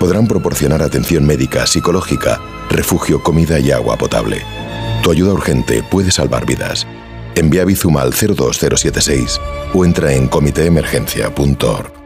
podrán proporcionar atención médica, psicológica, refugio, comida y agua potable. Tu ayuda urgente puede salvar vidas. Envía Bizum al 02076 o entra en comiteemergencia.org.